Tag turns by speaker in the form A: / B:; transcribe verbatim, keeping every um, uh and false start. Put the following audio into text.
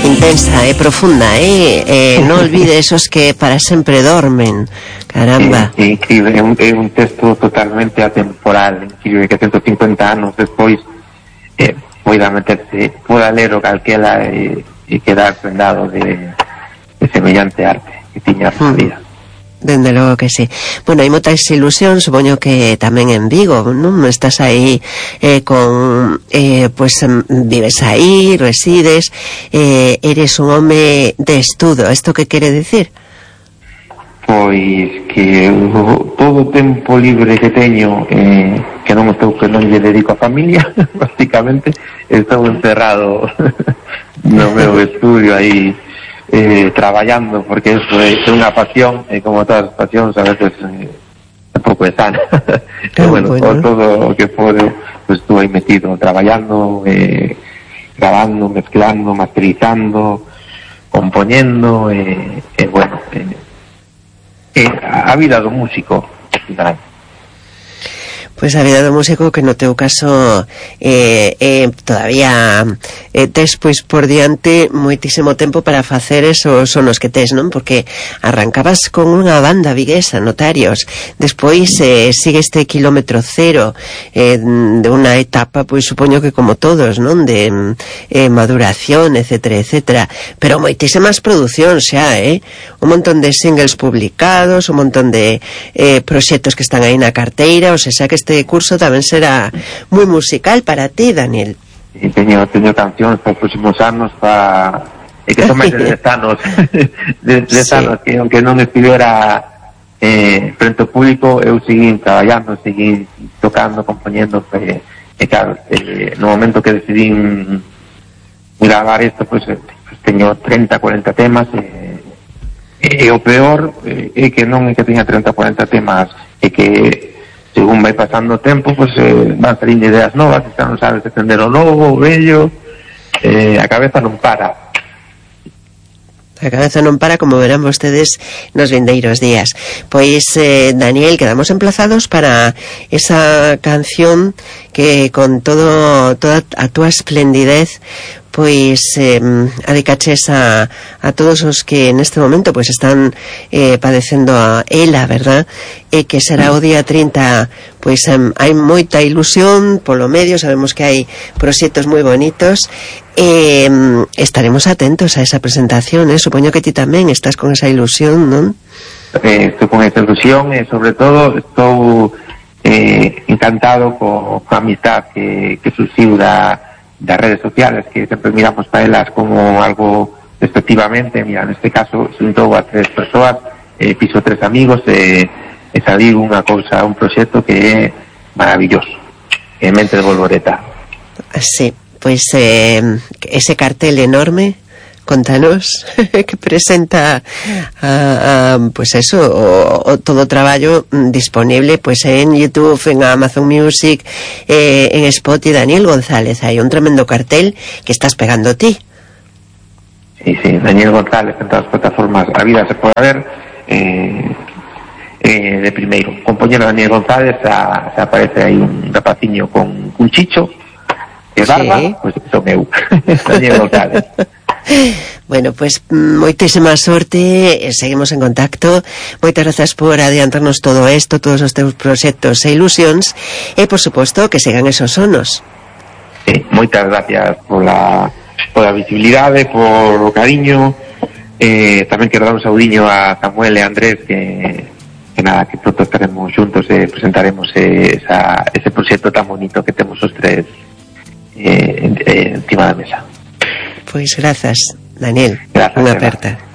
A: intensa, eh, profunda, eh, eh non olvide esos que para sempre dormen, caramba.
B: É, é incrível, é un, é un texto totalmente atemporal, incrível, que ciento cincuenta anos despois eh, poida meterse, poida ler o calquela e, e quedar prendado de, de semellante arte que tiña a mm. vida.
A: Dende logo que sí. Bueno, hai moitas ilusión, supoño que tamén en Vigo, non? Estás aí eh, con eh, pues vives aí, resides, eh, eres un home de estudo. Isto que quere decir?
B: Pois que o, todo o tempo libre que teño eh, que non estou, que non lle dedico a familia básicamente, estou encerrado no meu estudio aí Eh, traballando, porque eso é unha pasión, e eh, como todas as pasións a veces eh, tampouco é sana. E bueno, bueno, todo o que pode, pues estuve aí metido traballando, eh, grabando, mezclando, masterizando, compoñendo, e eh, eh, bueno, eh, eh, a vida do músico, final.
A: Pois a vida do músico, que no teu caso eh, eh, todavía eh, tes pois por diante moitísimo tempo para facer esos sonos que tes, non? Porque arrancabas con unha banda viguesa, Notarios, despois eh, sigue este kilómetro cero eh, de unha etapa, pois supoño que como todos, non? De eh, maduración, etcétera, etcétera, pero moitísimas producións xa, eh? Un montón de singles publicados, un montón de eh, proxectos que están aí na carteira, o sea, que este curso tamén será moi musical para ti, Daniel.
B: Sí, teño, teño cancións para os próximos anos, para... e que son máis de dez anos de dez sí. anos, que aunque non estivera eh, frente ao público, eu seguín traballando, seguín tocando, compoñendo, e, e claro, eh, no momento que decidí gravar isto, pues, pues teño treinta, cuarenta temas, e, e o peor é eh, que non é que teña treinta, cuarenta temas, é que según vai pasando o tempo, pues, eh, van salindo ideas novas, xa non sabes defender o novo, o bello, eh, a cabeza non para.
A: A cabeza non para, como verán vostedes nos vindeiros días. Pois, eh, Daniel, quedamos emplazados para esa canción que con todo toda a túa esplendidez pois eh, adicaches a, a todos os que neste momento pois están eh, padecendo a ela, verdad? E que será o día trinta, pois eh, hai moita ilusión polo medio, sabemos que hai proxectos moi bonitos, e eh, estaremos atentos a esa presentación, eh? Supoño que ti tamén estás con esa ilusión, non?
B: Eh, estou con esa ilusión e sobre todo estou eh, encantado co, co amistad que, que surxiu da das redes sociales, que sempre miramos para elas como algo despectivamente. Mira, neste caso xuntou a tres persoas, eh, piso tres amigos, e, e salir unha cousa, un proxecto que é maravilloso, e Mente de Volvoreta.
A: Sí, pois eh, ese cartel enorme, contanos, que presenta a, a, pues eso, o, o todo o traballo disponible pues en YouTube, en Amazon Music, eh, en Spotify. Daniel González, hai un tremendo cartel que estás pegando ti.
B: Sí, sí, Daniel González en todas as plataformas a vida se pode ver, eh, eh, de primeiro compañero Daniel González, a, se aparece aí un rapaciño con un chicho e barba, sí. Pois pues son eu, Daniel González.
A: Bueno, pues moitísima sorte, seguimos en contacto. Moitas grazas por adiantarnos todo isto, todos os teus proxectos e ilusións, e por suposto que sigan esos sonos.
B: Sí, moitas gracias pola, pola visibilidade, por o cariño. Eh, tamén quero dar un saudiño a Samuel e Andrés, que, que nada, que pronto estaremos xuntos e presentaremos esa, ese proxecto tan bonito que temos os tres eh, en, eh, encima da mesa.
A: Pois grazas, Daniel.
B: Gracias,
A: unha aperta.